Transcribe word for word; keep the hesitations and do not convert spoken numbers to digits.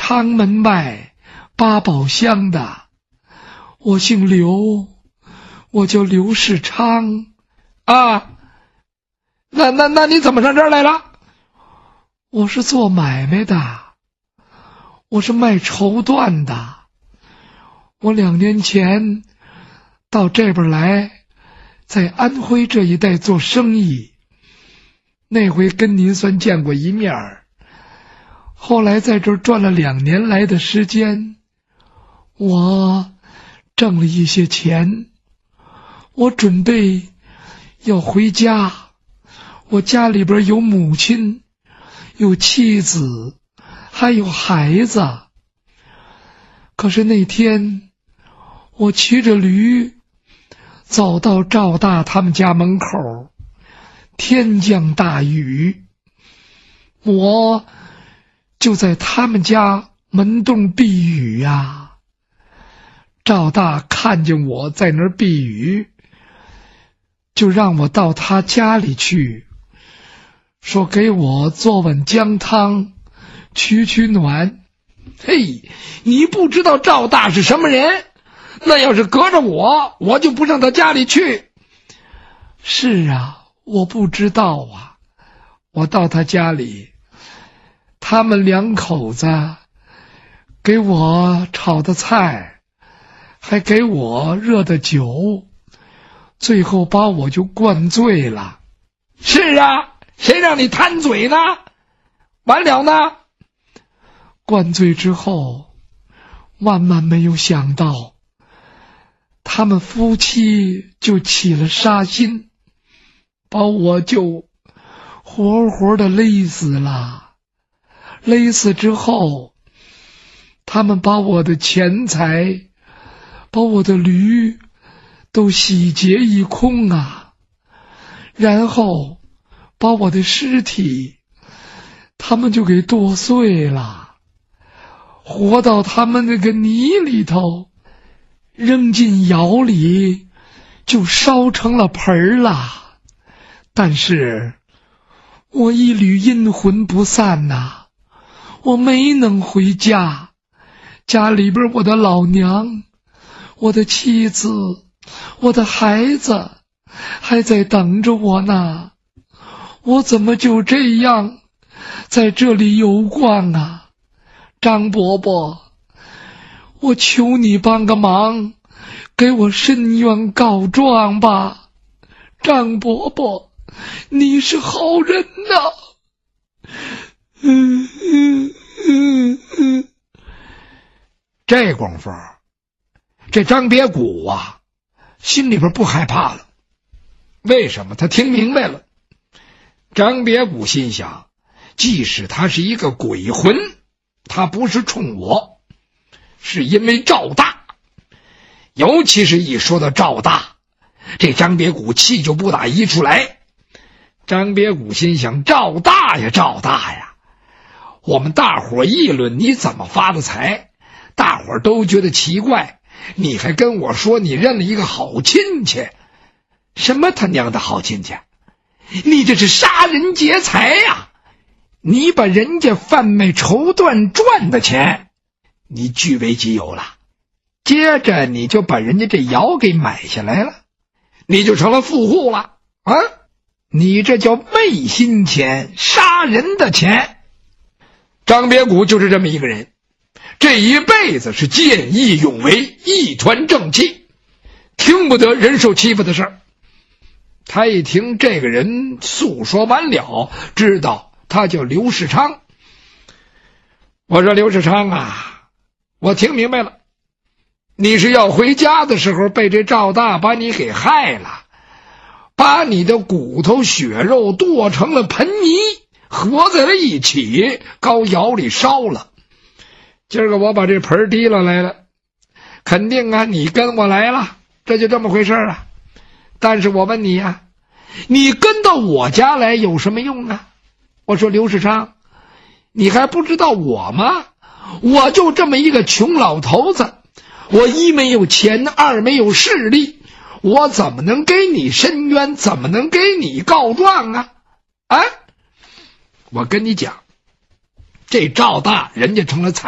昌门外八宝乡的，我姓刘，我叫刘世昌。 啊，那那那你怎么上这儿来了？ 我是做买卖的，我是卖绸缎的。我两年前到这边来，在安徽这一带做生意，那回跟您算见过一面儿。后来在这儿赚了两年来的时间，我挣了一些钱，我准备要回家。我家里边有母亲，有妻子，还有孩子。可是那天我骑着驴走到赵大他们家门口，天降大雨，我就在他们家门洞避雨呀、啊。赵大看见我在那儿避雨，就让我到他家里去，说给我做碗姜汤取取暖。 嘿，你不知道赵大是什么人，那要是隔着我，我就不上他家里去。 是啊，我不知道啊。我到他家里，他们两口子给我炒的菜，还给我热的酒，最后把我就灌醉了。 是啊，谁让你贪嘴呢？完了呢？ 灌醉之后，万万没有想到，他们夫妻就起了杀心，把我就活活的勒死了。勒死之后，他们把我的钱财，把我的驴都洗劫一空啊，然后把我的尸体他们就给剁碎了，活到他们那个泥里头，扔进窑里就烧成了盆儿了。但是我一缕阴魂不散呐、啊，我没能回家，家里边我的老娘，我的妻子，我的孩子还在等着我呢。我怎么就这样在这里游逛啊？张伯伯，我求你帮个忙，给我申冤告状吧。张伯伯，你是好人呐。嗯嗯嗯嗯。 这功夫，这张别谷啊，心里边不害怕了。为什么？他听明白了。张别谷心想，即使他是一个鬼魂，他不是冲我，是因为赵大。尤其是一说到赵大，这张别谷气就不打一处来。张别谷心想，赵大呀赵大呀，我们大伙议论你怎么发的财，大伙都觉得奇怪，你还跟我说你认了一个好亲戚。什么他娘的好亲戚？你这是杀人劫财呀！你把人家贩卖绸缎赚的钱你据为己有了，接着你就把人家这窑给买下来了，你就成了富户了啊！你这叫昧心钱，杀人的钱。张别谷就是这么一个人，这一辈子是见义勇为，一团正气，听不得人受欺负的事儿。他一听这个人诉说完了，知道他叫刘世昌。我说刘世昌啊，我听明白了，你是要回家的时候被这赵大把你给害了，把你的骨头血肉剁成了盆泥，合在了一起，高窑里烧了。今儿个我把这盆提了来了，肯定啊你跟我来了，这就这么回事啊。但是我问你啊，你跟到我家来有什么用啊？我说刘世昌，你还不知道我吗？我就这么一个穷老头子，我一没有钱，二没有势力，我怎么能给你申冤，怎么能给你告状啊？啊！我跟你讲，这赵大人家成了财